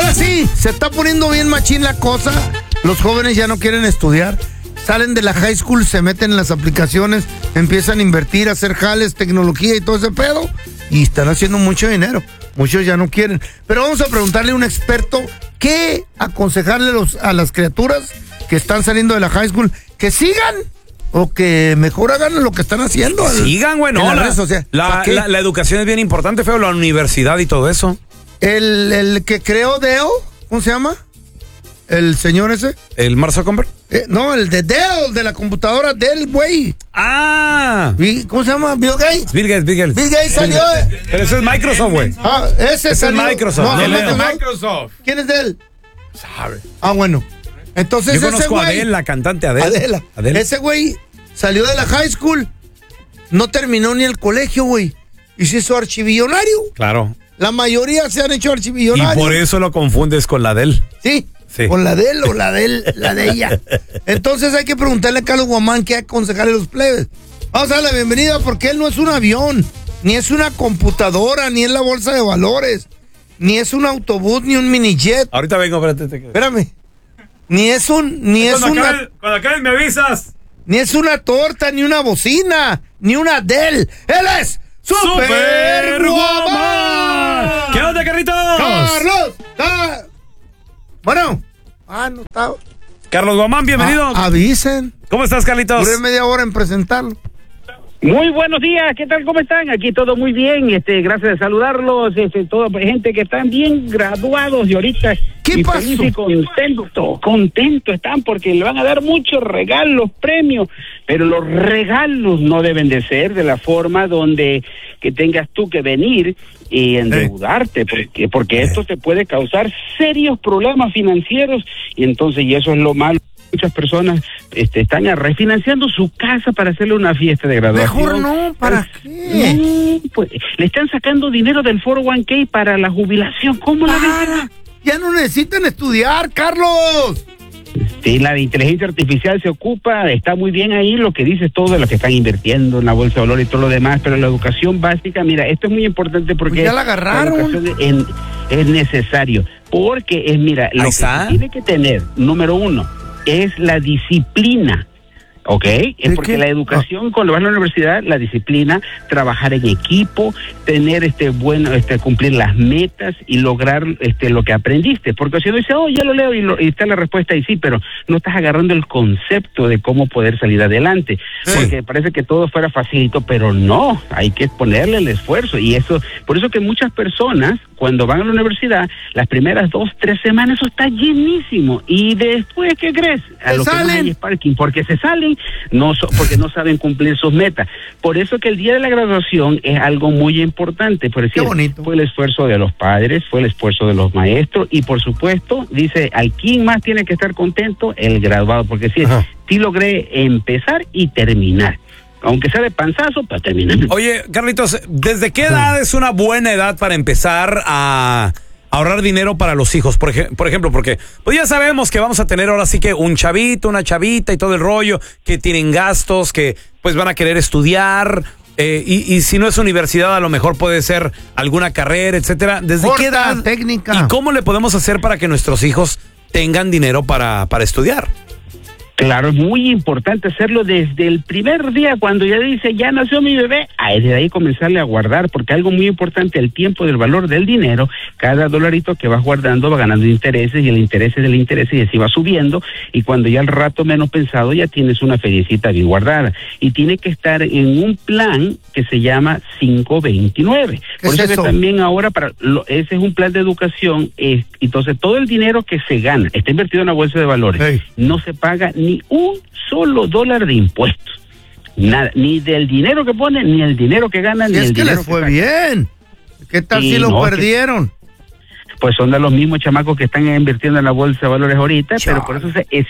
ahora sí, se está poniendo bien machín la cosa. Los jóvenes ya no quieren estudiar. Salen de la high school, se meten en las aplicaciones, empiezan a invertir, a hacer jales, tecnología y todo ese pedo. Y están haciendo mucho dinero. Muchos ya no quieren. Pero vamos a preguntarle a un experto qué aconsejarle a las criaturas que están saliendo de la high school, que sigan o que mejor hagan lo que están haciendo. Sigan, güey, no. La educación es bien importante, feo, la universidad y todo eso. El que creó Dell, ¿cómo se llama? ¿El señor ese? ¿El Mark Zuckerberg? No, el de Dell, de la computadora Dell, güey. Ah. ¿Cómo se llama? ¿Bill Gates? Bill Gates. Bill Gates salió. Pero ese es Microsoft, güey. Ese salió. Es Microsoft. No, es Microsoft. ¿Quién es Dell? Sabe. Bueno. Entonces yo conozco ese güey, a Adele, la cantante Adele. Ese güey salió de la high school, no terminó ni el colegio, güey, y se hizo archibillonario. Claro. La mayoría se han hecho archibillonarios. Y por eso lo confundes con la Adele. Sí. Con la de él o la de ella. Entonces hay que preguntarle a Carlos Guamán qué aconsejarle a los plebes. Vamos a darle la bienvenida porque él no es un avión, ni es una computadora, ni es la bolsa de valores, ni es un autobús, ni un minijet. Ahorita vengo, espérate. Espérame. Cuando acabes me avisas. Ni es una torta, ni una bocina, ni una Dell. Él es Super Guamán. ¿Qué onda, Carlitos? Carlos. Bueno. No estaba. Carlos Guamán, bienvenido. Avisen. ¿Cómo estás, Carlitos? Duré media hora en presentarlo. Muy buenos días, ¿qué tal? ¿Cómo están? Aquí todo muy bien, gracias de saludarlos, toda gente que están bien graduados y ahorita ¿qué pasó? Feliz y contento están porque le van a dar muchos regalos, premios, pero los regalos no deben de ser de la forma donde que tengas tú que venir y endeudarte, porque esto te puede causar serios problemas financieros y entonces y eso es lo malo. Muchas personas están refinanciando su casa para hacerle una fiesta de graduación. Mejor no, ¿para qué? No, pues, le están sacando dinero del 401k para la jubilación. ¿Cómo la ven? Ya no necesitan estudiar, Carlos. Sí, la de inteligencia artificial se ocupa, está muy bien ahí lo que dices todo de lo que están invirtiendo en la bolsa de valores y todo lo demás, pero la educación básica, mira, esto es muy importante porque pues ya la agarraron. La educación es necesario, porque lo que se tiene que tener, número uno, es la disciplina, ¿ok? Es porque la educación, cuando vas a la universidad, la disciplina, trabajar en equipo, tener cumplir las metas y lograr lo que aprendiste, porque si uno dice, ya lo leo y está la respuesta y sí, pero no estás agarrando el concepto de cómo poder salir adelante, porque parece que todo fuera facilito, pero no, hay que ponerle el esfuerzo y eso, por eso que muchas personas cuando van a la universidad, las primeras 2-3 semanas eso está llenísimo y después, ¿qué crees? A lo que más hay es parking, porque se salen porque no saben cumplir sus metas. Por eso que el día de la graduación es algo muy importante, por decir, fue el esfuerzo de los padres, fue el esfuerzo de los maestros y por supuesto, dice, ¿al quién más tiene que estar contento? El graduado, porque sí logré empezar y terminar. Aunque sea de panzazo, para terminar. Oye, Carlitos, ¿desde qué edad es una buena edad para empezar a ahorrar dinero para los hijos? Por ejemplo, porque pues ya sabemos que vamos a tener ahora sí que un chavito, una chavita y todo el rollo, que tienen gastos, que pues van a querer estudiar, y si no es universidad, a lo mejor puede ser alguna carrera, etcétera. ¿Desde qué edad? Técnica. ¿Y cómo le podemos hacer para que nuestros hijos tengan dinero para estudiar? Claro, es muy importante hacerlo desde el primer día, cuando ya dice, ya nació mi bebé, desde ahí comenzarle a guardar, porque algo muy importante, el tiempo del valor del dinero, cada dolarito que vas guardando va ganando intereses, y el interés es del interés, y así va subiendo, y cuando ya al rato menos pensado, ya tienes una feriecita bien guardada, y tiene que estar en un plan que se llama 529. Por eso que también ahora, ese es un plan de educación, entonces todo el dinero que se gana, está invertido en la bolsa de valores, no se paga ni un solo dólar de impuestos. Nada, ni del dinero que ponen, ni el dinero que ganan, ni el dinero que les fue bien. ¿Qué tal si lo perdieron? Pues son de los mismos chamacos que están invirtiendo en la bolsa de valores ahorita, pero por eso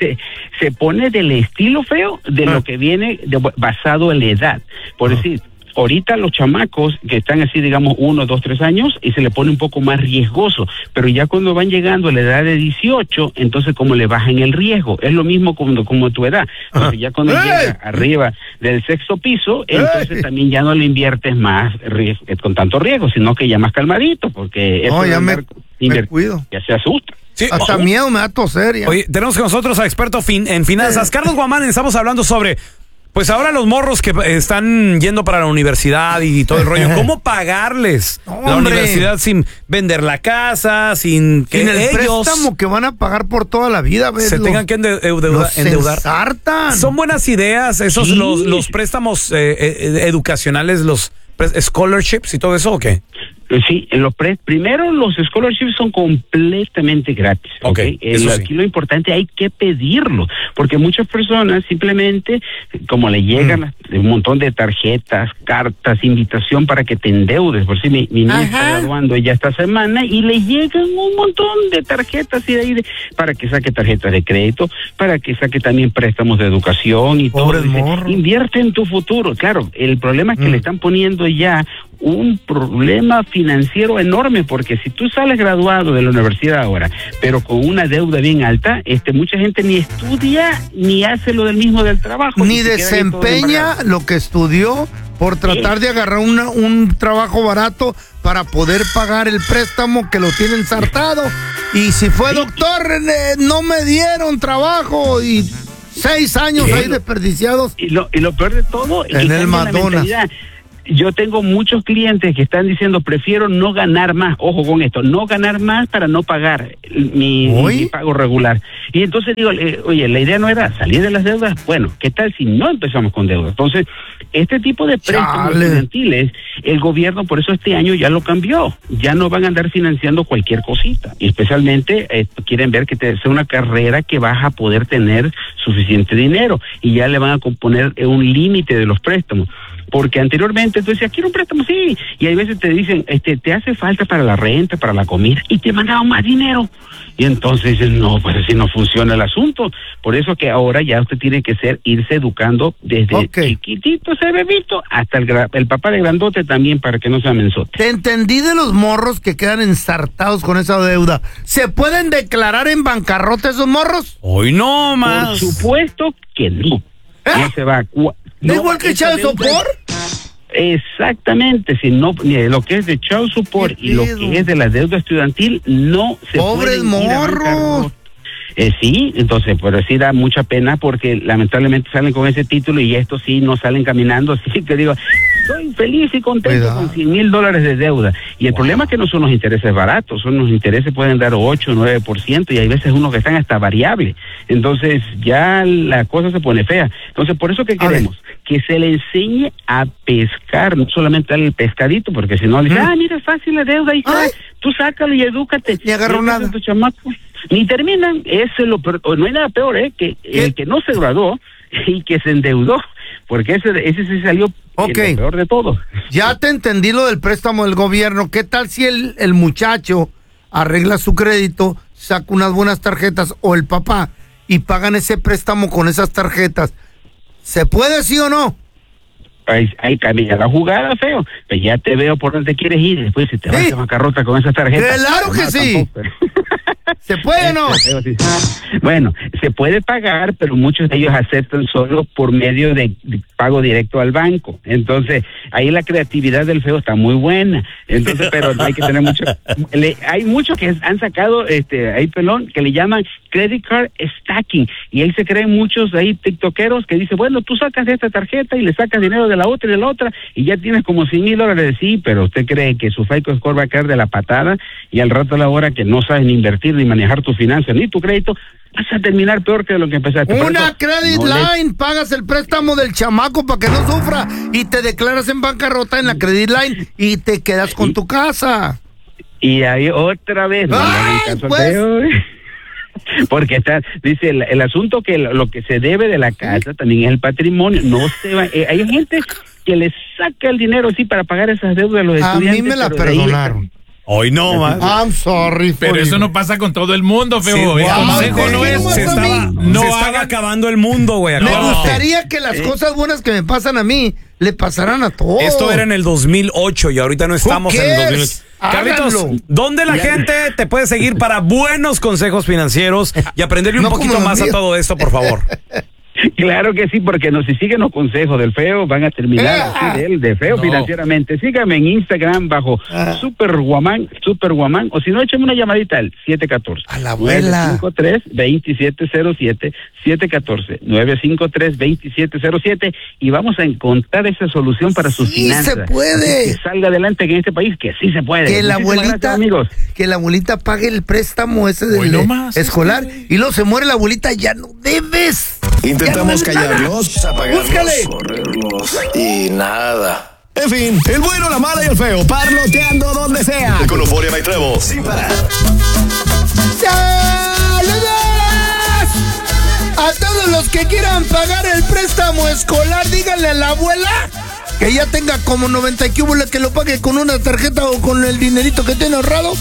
se pone del estilo feo de lo que viene basado en la edad. Por decir, ahorita los chamacos que están así, digamos, 1, 2, 3 años, y se le pone un poco más riesgoso, pero ya cuando van llegando a la edad de 18, entonces como le bajan el riesgo, es lo mismo como tu edad, porque ya cuando llega arriba del 6º piso, entonces también ya no le inviertes más con tanto riesgo, sino que ya más calmadito, porque invertir, cuido. ya se asusta. Sí, Hasta miedo me da a toser ya. Oye, tenemos con nosotros a experto en finanzas, Carlos Guamán. Estamos hablando sobre, pues ahora los morros que están yendo para la universidad y todo el rollo, ¿cómo pagarles la universidad sin vender la casa, sin que el ellos préstamo que van a pagar por toda la vida, ¿ves? se tengan que endeudar? ensartan. Son buenas ideas esos los préstamos educacionales, los scholarships y todo eso, ¿o qué? Sí, primero los scholarships son completamente gratis. Okay, eso sí. Aquí lo importante hay que pedirlo, porque muchas personas simplemente, como le llegan un montón de tarjetas, cartas, invitación para que te endeudes. Por si mi niña está graduando ella esta semana y le llegan un montón de tarjetas y de ahí para que saque tarjetas de crédito, para que saque también préstamos de educación y todo. Invierte en tu futuro. Claro, el problema es que le están poniendo ya un problema financiero enorme, porque si tú sales graduado de la universidad ahora, pero con una deuda bien alta, mucha gente ni estudia ni hace lo del mismo del trabajo, ni desempeña lo que estudió por tratar de agarrar un trabajo barato para poder pagar el préstamo que lo tienen ensartado. Y si fue doctor, no me dieron trabajo y 6 años ahí desperdiciados. Y lo peor de todo es en el McDonald's. Yo tengo muchos clientes que están diciendo, prefiero no ganar más, ojo con esto, no ganar más para no pagar mi pago regular. Y entonces digo, oye, la idea no era salir de las deudas. Bueno, ¿qué tal si no empezamos con deudas? Entonces, este tipo de préstamos estudiantiles, el gobierno por eso este año ya lo cambió. Ya no van a andar financiando cualquier cosita. Y especialmente quieren ver que sea una carrera que vas a poder tener suficiente dinero. Y ya le van a poner un límite de los préstamos. Porque anteriormente tú decías, quiero un préstamo, sí, y hay veces te dicen, te hace falta para la renta, para la comida, y te mandaban más dinero. Y entonces dices, no, pues así no funciona el asunto. Por eso que ahora ya usted tiene que irse educando desde chiquitito, ese bebito, hasta el papá de grandote también, para que no sea mensote. Te entendí de los morros que quedan ensartados con esa deuda. ¿Se pueden declarar en bancarrota esos morros? Hoy no más. Por supuesto que no. No se va a... ¿No igual que Child Support? Exactamente, si no, lo que es de Child Support y lo que es de la deuda estudiantil no se ¡pobres morros! Sí, entonces, pero sí da mucha pena porque lamentablemente salen con ese título y estos sí no salen caminando, así que digo, estoy feliz y contento con $100,000 de deuda. Y el problema es que no son los intereses baratos, son los intereses pueden dar 8 o 9% y hay veces unos que están hasta variables. Entonces ya la cosa se pone fea. Entonces por eso que queremos que se le enseñe a pescar, no solamente al pescadito, porque si no le dice, mira, es fácil la deuda, y tú sácalo y edúcate. Ni agarró nada. Tu chamaco. Ni terminan, eso es lo peor. No hay nada peor, que el que no se graduó y que se endeudó, porque ese sí salió lo peor de todo. Ya te entendí lo del préstamo del gobierno. ¿Qué tal si el muchacho arregla su crédito, saca unas buenas tarjetas, o el papá, y pagan ese préstamo con esas tarjetas? ¿Se puede, sí o no? Ahí cambia la jugada, feo. Pues ya te veo por dónde quieres ir. Después si te vas a bancarrota con esas tarjetas. ¡Claro que sí! ¿Se puede o no? Bueno, se puede pagar, pero muchos de ellos aceptan solo por medio de pago directo al banco. Entonces, ahí la creatividad del feo está muy buena. Entonces, pero hay que tener mucho... hay muchos que han sacado, que le llaman credit card stacking. Y ahí se creen muchos tiktokeros que dicen, bueno, tú sacas de esta tarjeta y le sacas dinero de la otra y de la otra y ya tienes como $100,000. Sí, pero usted cree que su FICO score va a caer de la patada y al rato a la hora que no sabes ni invertir ni manejar tus finanzas ni tu crédito, vas a terminar peor que lo que empezaste. Una credit line, pagas el préstamo del chamaco para que no sufra y te declaras en bancarrota en la credit line y te quedas con tu casa. Y ahí otra vez, porque dice el asunto que lo que se debe de la casa también es el patrimonio, no se va, hay gente que le saca el dinero así para pagar esas deudas a los estudiantes. A mí me la perdonaron. Hoy no más. I'm sorry. Pero eso no pasa con todo el mundo, feo. Sí, el consejo no es... Se estaba acabando el mundo, güey. Me gustaría que las cosas buenas que me pasan a mí le pasaran a todos. Esto era en el 2008 y ahorita no estamos en el 2008. Carlitos, ¿dónde la gente te puede seguir para buenos consejos financieros y aprenderle un poquito más a todo esto, por favor? Claro que sí, porque si siguen los consejos del feo, van a terminar así de feo financieramente. Síganme en Instagram bajo Superwoman, o si no, échame una llamadita al 714. A la abuela. 953-2707, 714-953-2707, y vamos a encontrar esa solución para sus finanzas. Sí se puede. Que salga adelante en este país, que sí se puede. Que la abuelita, gracias, amigos. Que la abuelita pague el préstamo ese del escolar, y luego se muere la abuelita, ya no debes. Intentamos callarlos, apagarlos, correrlos y nada. En fin, el bueno, la mala y el feo, parloteando donde sea. Con Euforia by Trevo, sin parar. ¡Saludos! A todos los que quieran pagar el préstamo escolar, díganle a la abuela que ya tenga como 90 y que lo pague con una tarjeta o con el dinerito que tiene ahorrado.